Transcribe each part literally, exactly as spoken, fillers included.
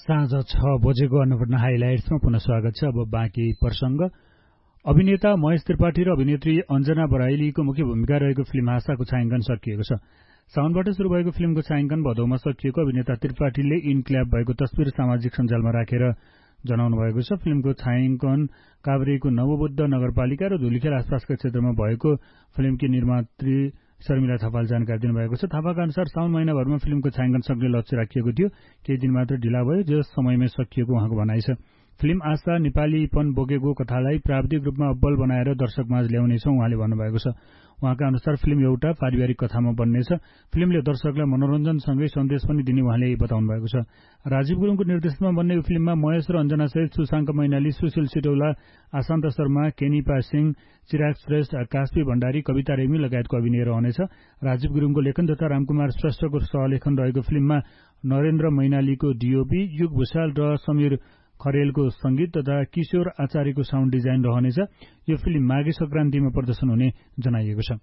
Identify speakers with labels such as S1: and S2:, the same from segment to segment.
S1: साँझ छ बजेको अन्नपूर्ण हाइलाइट्समा पुनः स्वागत छ। अब बाँकी प्रसंग। अभिनेता महेश त्रिपाठी र अभिनेत्री अञ्जना बराइलीको मुख्य भूमिका रहेको फिल्म आशाको छायाङ्कन सकिएको छ। साउनबाट शुरू भएको फिल्मको छायाङ्कन भदौमा सकिएको अभिनेता त्रिपाठीले इन्क्ल्याब भएको तस्विर सामाजिक सञ्जालमा राखेर जनाउनु भएको छ। फिल्मको छायाङ्कन काभ्रेको नवबुद्ध नगरपालिका र धुलीखेल आसपासका क्षेत्रमा भएको फिल्मकी निर्मात्री शर्मिला थापाले जानकारी दिनुभएको छ। थापाका अनुसार साउन महिनाभरमा फिल्मको छायाङ्कन सक्ने लक्ष्य राखिएको थियो, केही दिन मात्र ढिला भयो, जस समयमै सकिएको उहाँको भनाइ छ। फिल्म आशा नेपालीपन बोकेको कथालाई प्राविधिक रूपमा अब्बल बनाएर दर्शकमाझ ल्याउनेछ उहाँले भन्नुभएको छ। उहाँका अनुसार फिल्म एउटा पारिवारिक कथामा बन्नेछ। फिल्मले दर्शकलाई मनोरञ्जनसँगै सन्देश पनि दिने उहाँले बताउनु भएको छ। राजीव गुरुङको निर्देशनमा बन्ने यो फिल्ममा महेश र अञ्जना सहित सुशाङ्क मैनाली, सुशील सिटौला, आशान्त शर्मा, केनिपा सिंह, चिराग श्रेष्ठ, कास्पी भण्डारी, कविता रेग्मी लगायतको अभिनय रहनेछ। राजीव गुरुङको लेखन तथा रामकुमार श्रेष्ठको सहलेखन रहेको फिल्ममा नरेन्द्र मैनालीको डिओपी, युग भूषाल र समीर खरेलको संगीत तथा किशोर आचार्यको साउन्ड डिजाइन रहनेछ। यो फिल्म माघे संक्रान्तिमा प्रदर्शन हुने जनाइएको छ।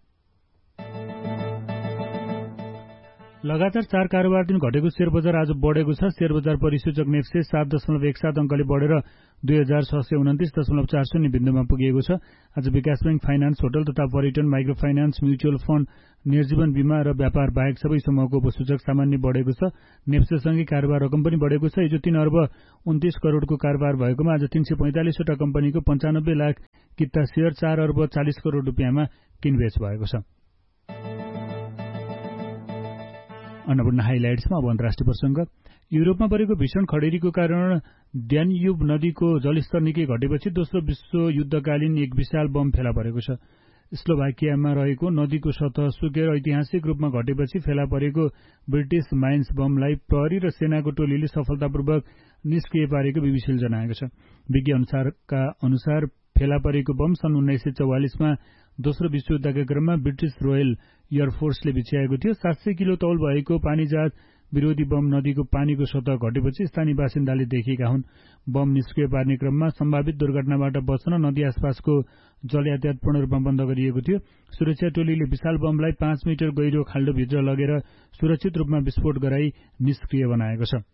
S1: लगातार चार कारोबार दिन घटेको शेयर बजार आज बढेको छ। शेयर बजार परिसूचक नेप्से सात दशमलव एक सात अंकले बढेर दुई हजार छ सय उन्तिस दशमलव चार शून्य बिन्दुमा पुगेको छ। आज विकास बैंक, फाइनान्स, होटल तथा पर्यटन, माइक्रो फाइनान्स, म्युचुअल फण्ड, निर्जीवन बीमा र व्यापार बाहेक सबै समूहको उपसूचक सामान्य बढेको छ। नेप्सेसँगै कारोबार रकम पनि बढेको छ। हिजो तीन अर्ब उन्तिस करोड़को कारोबार भएकोमा आज तीन सय पैंतालिसवटा कम्पनीको पञ्चानब्बे लाख किता शेयर चार अर्ब चालिस करोड़ रुपियाँमा किनबेच भएको छ। अन्नपूर्ण हाइलाइट्समा अब अन्तर्राष्ट्रिय प्रसंग। युरोपमा परेको भीषण खडेरीको कारण ड्यान्युब नदीको जलस्तर निकै घटेपछि दोस्रो विश्वयुद्धकालीन एक विशाल बम फेला परेको छ। स्लोभाकियामा रहेको नदीको सतह सुकेर ऐतिहासिक रूपमा घटेपछि फेला परेको ब्रिटिश माइन्स बमलाई प्रहरी र सेनाको टोलीले सफलतापूर्वक निष्क्रिय पारेको बीबीसीले जनाएको छ। विज्ञ अनुसारका अनुसार फेला परेको बम सन् उन्नाइस सय चौवालिसमा दोस्रो विश्वयुद्धका क्रममा ब्रिटिश रोयल एयरफोर्सले बिछ्याएको थियो। सात सय किलो तौल भएको पानीजहाज विरोधी बम नदीको पानीको सतह घटेपछि स्थानीय बासिन्दाले देखेका हुन्। बम निष्क्रिय पार्ने क्रममा सम्भावित दुर्घटनाबाट बच्न नदी आसपासको जल यातायात पूर्ण रूपमा बन्द गरिएको थियो। सुरक्षा टोलीले विशाल बमलाई पाँच मिटर गहिरो खाल्डोभित्र लगेर सुरक्षित रूपमा विस्फोट गराई निष्क्रिय बनाएको छ।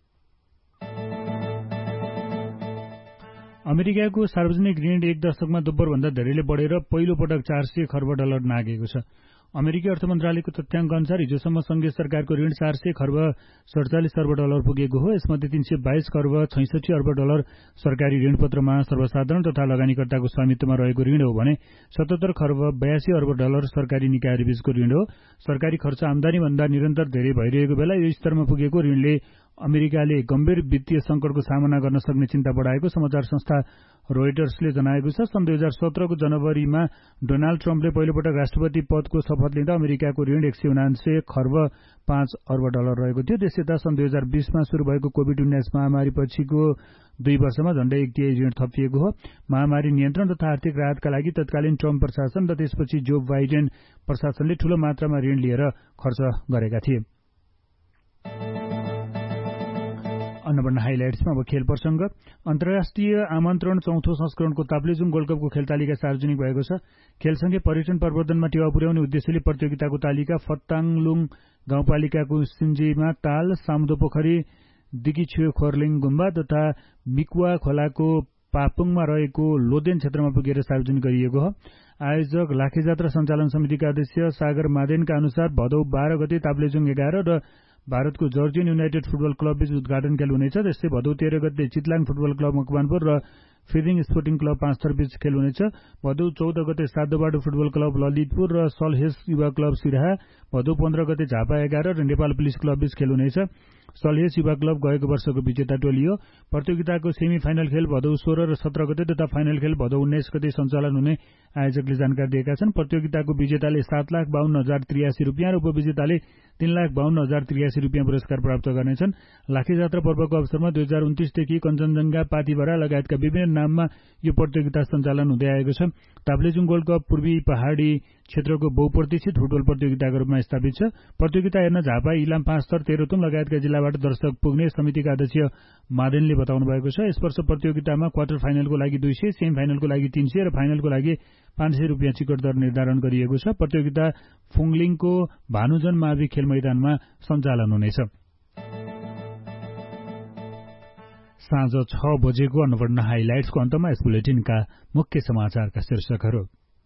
S1: अमेरिकाको सार्वजनिक ऋण एक दशकमा दोब्बरभन्दा धेरैले बढेर पहिलो पटक चार सय खर्ब डलर नागेको छ। अमेरिकी अर्थ मन्त्रालयको तथ्याङ्क अनुसार हिजोसम्म संघीय सरकारको ऋण चार सय खर्ब सडचालिस अर्ब डलर पुगेको हो। यसमध्ये तीन सय बाइस खर्ब छैसठी अर्ब डलर सरकारी ऋणपत्रमा सर्वसाधारण तथा लगानीकर्ताको स्वामित्वमा रहेको ऋण हो भने सतहत्तर खर्ब बयासी अर्ब डलर सरकारी निकायहरूबीचको ऋण हो। सरकारी खर्च आमदानीभन्दा निरन्तर धेरै भइरहेको बेला यो स्तरमा पुगेको ऋणले अमेरिकाले गम्भीर वित्तीय संकटको सामना गर्न सक्ने चिन्ता बढाएको समाचार संस्था रोयटर्सले जनाएको छ। सन् दुई हजार सत्रको जनवरीमा डोनाल्ड ट्रम्पले पहिलोपटक राष्ट्रपति पदको शपथ लिँदा अमेरिकाको ऋण एक सय उनान्सय खर्ब पाँच अर्ब डलर रहेको थियो। त्यसयता सन् दुई हजार बीसमा शुरू भएको कोभिड उन्नाइस महामारी पछिको दुई वर्षमा झण्डै एक तिहाई ऋण थपिएको हो। महामारी नियन्त्रण तथा आर्थिक राहतका लागि तत्कालीन ट्रम्प प्रशासन र त्यसपछि जो बाइडेन प्रशासनले ठूलो मात्रामा ऋण लिएर खर्च गरेका थिए। अन्नपूर्ण हाइलाइट्समा अब खेल प्रसंग। अन्तर्राष्ट्रिय आमन्त्रण चौथो संस्करणको ताप्लेजुङ गोल्ड कपको खेल तालिका सार्वजनिक भएको छ। खेलसँगै पर्यटन प्रवर्धनमा टेवा पुर्याउने उद्देश्यले प्रतियोगिताको तालिका फत्ताङलुङ गाउँपालिकाको सिन्जीमा ताल, सामुदो पोखरी, दिकिछ्यो खोर्लिङ गुम्बा तथा मिकुवा खोलाको पापुङमा रहेको लोदेन क्षेत्रमा पुगेर सार्वजनिक गरिएको हो। आयोजक लाखेजात्रा सञ्चालन समितिका अध्यक्ष सागर मादेनका अनुसार भदौ बाह्र गते ताप्लेजुङ एघार र भारतको जर्जियन युनाइटेड फुटबल क्लब बीच उद्घाटन खेल हुनेछ। त्यस्तै भदौ तेह्र गते चितलाङ फुटबल क्लब मकवानपुर र फिदिङ स्पोर्टिङ क्लब पाँचथर बीच खेल हुनेछ। भदौ चौध गते सातोबाटो फुटबल क्लब ललितपुर र सलहेस युवा क्लब सिराहा, भदौ पन्ध्र गते झापा एघार र नेपाल पुलिस क्लब बीच खेल हुनेछ। सलहेस युवा क्लब गएको वर्षको विजेता टोली हो। प्रतियोगिताको सेमी फाइनल खेल भदौ सोह्र र सत्र गते तथा फाइनल खेल भदौ उन्नाइस गते सञ्चालन हुने आयोजकले जानकारी दिएका छन्। प्रतियोगिताको विजेताले सात लाख बाहन्न हजार त्रियासी रुपियाँ र उपविजेताले तीन लाख बाहन्न हजार त्रियासी रुपियाँ पुरस्कार प्राप्त गर्नेछन्। लाखेजात्रा पर्वको अवसरमा दुई हजार उन्तिसदेखि कञ्चनजङ्घा, पाथिभरा लगायतका विभिन्न नाममा यो प्रतियोगिता सञ्चालन हुँदै आएको छ। ताप्लेजुङ गोल्ड कप पूर्वी पहाड़ी क्षेत्रको बहुप्रतीक्षित फुटबल प्रतियोगिताको रूपमा स्थापित छ। प्रतियोगिता हेर्न झापा, इलाम, पाँचथर, तेह्रथुम लगायतका जिल्लाबाट दर्शक पुग्ने समितिका अध्यक्ष मादेनले बताउनु भएको छ। यस वर्ष प्रतियोगितामा क्वार्टर फाइनलको लागि दुई सय, सेमी फाइनलको लागि तीन सय र फाइनलको लागि पाँच सय रुपियाँ टिकट दर निर्धारण गरिएको छ। प्रतियोगिता फुङलिङको भानुजन मावि खेल मैदानमा सञ्चालन हुनेछ। साँझ छ बजेको अन्नपूर्ण हाइलाइट्सको अन्तमा यस बुलेटिनका मुख्य समाचारका शीर्षकहरू।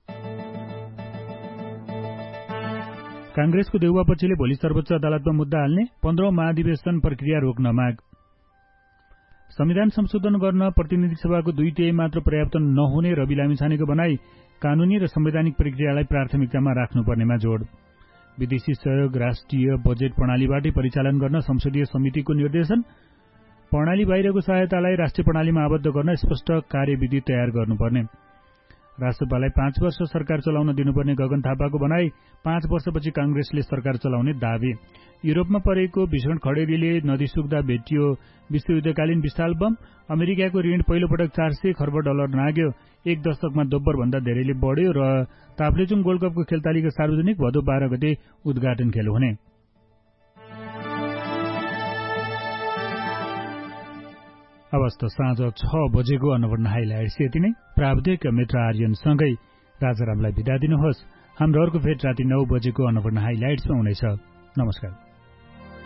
S1: कांग्रेसको देउवापक्षले भोलि सर्वोच्च अदालतमा मुद्दा हाल्ने, पन्ध्रौं महाधिवेशन प्रक्रिया रोक्न माग। संविधान संशोधन गर्न प्रतिनिधि सभाको दुई तिहाई मात्र पर्याप्त नहुने रवि लामिछानेको भनाई, कानूनी र संवैधानिक प्रक्रियालाई प्राथमिकतामा राख्नुपर्नेमा जोड। विदेशी सहयोग राष्ट्रिय बजेट प्रणालीबाटै परिचालन गर्न संसदीय समितिको निर्देशन, प्रणाली बाहिरको सहायतालाई राष्ट्रिय प्रणालीमा आबद्ध गर्न स्पष्ट कार्यविधि तयार गर्नुपर्ने। राष्ट्रसभालाई पाँच वर्ष सरकार चलाउन दिनुपर्ने गगन थापाको भनाई, पाँच वर्षपछि कांग्रेसले सरकार चलाउने दावी। युरोपमा परेको भीषण खडेरीले नदी सुक्दा भेटियो विश्वयुद्धकालीन विशाल बम, अमेरिकाको ऋण पहिलोपटक चार सय खर्ब डलर नाग्यो, एक दशकमा दोब्बर भन्दा धेरैले बढ्यो र ताप्लेजुङ गोल्ड कपको खेलतालिका सार्वजनिक भदौ बाह्र गते उद्घाटन खेल हुने। अवस्था साँझ छ बजेको अन्नपूर्ण हाइलाइट्स यति नै। प्राविधिक मित्र आर्यनसँगै राजारामलाई बिदा दिनुहोस्। हाम्रो अर्को भेट राति नौ बजेको अन्नपूर्ण हाइलाइट्समा हुनेछ। नमस्कार।